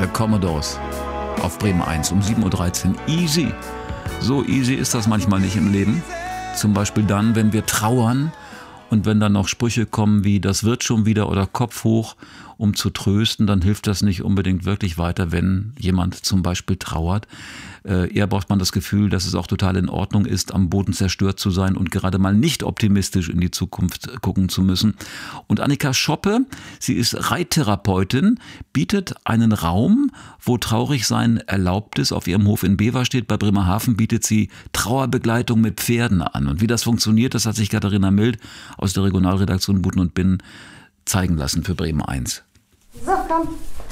der Commodores auf Bremen 1 um 7.13 Uhr. Easy. So easy ist das manchmal nicht im Leben. Zum Beispiel dann, wenn wir trauern und wenn dann noch Sprüche kommen wie das wird schon wieder oder Kopf hoch, um zu trösten, dann hilft das nicht unbedingt wirklich weiter, wenn jemand zum Beispiel trauert. Eher braucht man das Gefühl, dass es auch total in Ordnung ist, am Boden zerstört zu sein und gerade mal nicht optimistisch in die Zukunft gucken zu müssen. Und Annika Schoppe, sie ist Reittherapeutin, bietet einen Raum, wo traurig sein erlaubt ist. Auf ihrem Hof in Beverstedt bei Bremerhaven bietet sie Trauerbegleitung mit Pferden an. Und wie das funktioniert, das hat sich Katharina Mild aus der Regionalredaktion Buten und Binnen zeigen lassen für Bremen 1. So, komm.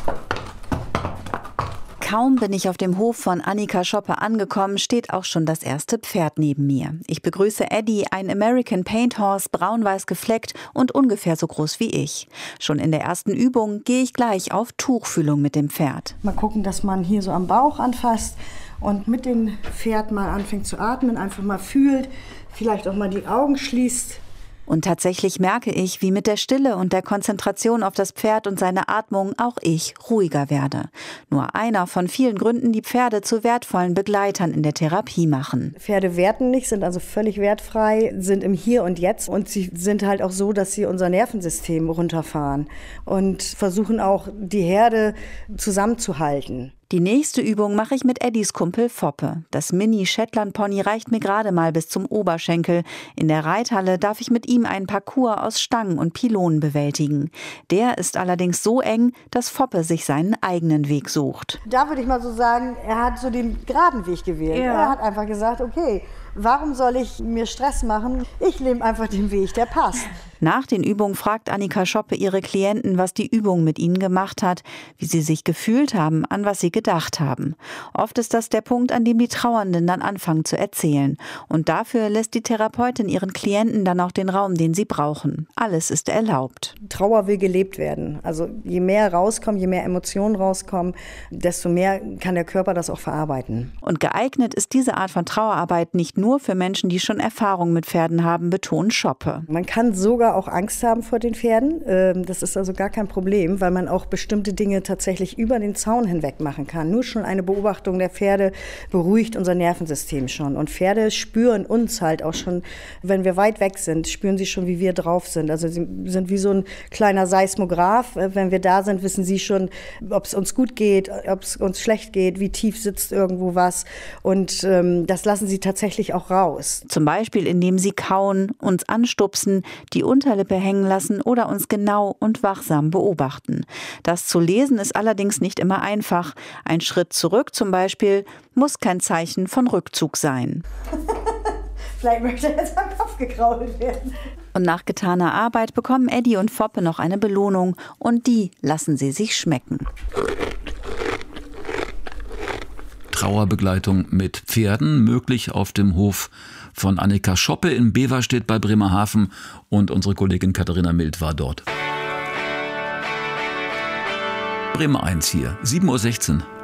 Kaum bin ich auf dem Hof von Annika Schoppe angekommen, steht auch schon das erste Pferd neben mir. Ich begrüße Eddie, ein American Paint Horse, braun-weiß gefleckt und ungefähr so groß wie ich. Schon in der ersten Übung gehe ich gleich auf Tuchfühlung mit dem Pferd. Mal gucken, dass man hier so am Bauch anfasst und mit dem Pferd mal anfängt zu atmen, einfach mal fühlt, vielleicht auch mal die Augen schließt. Und tatsächlich merke ich, wie mit der Stille und der Konzentration auf das Pferd und seine Atmung auch ich ruhiger werde. Nur einer von vielen Gründen, die Pferde zu wertvollen Begleitern in der Therapie machen. Pferde werten nicht, sind also völlig wertfrei, sind im Hier und Jetzt und sie sind halt auch so, dass sie unser Nervensystem runterfahren und versuchen auch die Herde zusammenzuhalten. Die nächste Übung mache ich mit Eddies Kumpel Foppe. Das Mini-Shetland-Pony reicht mir gerade mal bis zum Oberschenkel. In der Reithalle darf ich mit ihm einen Parcours aus Stangen und Pylonen bewältigen. Der ist allerdings so eng, dass Foppe sich seinen eigenen Weg sucht. Da würde ich mal so sagen, er hat so den geraden Weg gewählt. Ja. Er hat einfach gesagt, okay, warum soll ich mir Stress machen? Ich nehme einfach den Weg, der passt. Nach den Übungen fragt Annika Schoppe ihre Klienten, was die Übung mit ihnen gemacht hat, wie sie sich gefühlt haben, an was sie gedacht haben. Oft ist das der Punkt, an dem die Trauernden dann anfangen zu erzählen. Und dafür lässt die Therapeutin ihren Klienten dann auch den Raum, den sie brauchen. Alles ist erlaubt. Trauer will gelebt werden. Also je mehr rauskommen, je mehr Emotionen rauskommen, desto mehr kann der Körper das auch verarbeiten. Und geeignet ist diese Art von Trauerarbeit nicht nur für Menschen, die schon Erfahrung mit Pferden haben, betont Schoppe. Man kann sogar auch Angst haben vor den Pferden. Das ist also gar kein Problem, weil man auch bestimmte Dinge tatsächlich über den Zaun hinweg machen kann. Nur schon eine Beobachtung der Pferde beruhigt unser Nervensystem schon. Und Pferde spüren uns halt auch schon, wenn wir weit weg sind, spüren sie schon, wie wir drauf sind. Also sie sind wie so ein kleiner Seismograph. Wenn wir da sind, wissen sie schon, ob es uns gut geht, ob es uns schlecht geht, wie tief sitzt irgendwo was. Und das lassen sie tatsächlich auch raus. Zum Beispiel, indem sie kauen, uns anstupsen, die Unterlippe hängen lassen oder uns genau und wachsam beobachten. Das zu lesen ist allerdings nicht immer einfach. Ein Schritt zurück zum Beispiel muss kein Zeichen von Rückzug sein. Vielleicht möchte er jetzt am Kopf gekrault werden. Und nach getaner Arbeit bekommen Eddie und Foppe noch eine Belohnung und die lassen sie sich schmecken. Trauerbegleitung mit Pferden, möglich auf dem Hof von Annika Schoppe in Beverstedt bei Bremerhaven und unsere Kollegin Katharina Mild war dort. Bremen 1 hier, 7.16 Uhr.